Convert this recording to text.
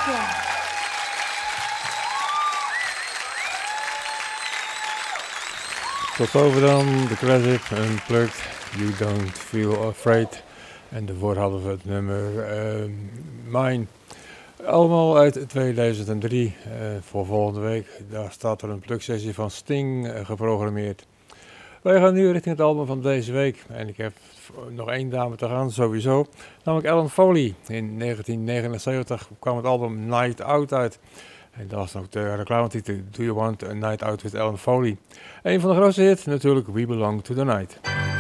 Dankjewel. Tot zover dan de classic Unplugged, You Don't Feel Afraid. En daarvoor hadden we het nummer Mine. Allemaal uit 2003 voor volgende week. Daar staat er een plugsessie van Sting geprogrammeerd. Wij gaan nu richting het album van deze week. En ik heb nog één dame te gaan, sowieso. Namelijk Ellen Foley. In 1979 kwam het album Night Out uit. En dat was ook de reclametitel Do You Want a Night Out with Ellen Foley. Een van de grootste hits natuurlijk We Belong to the Night.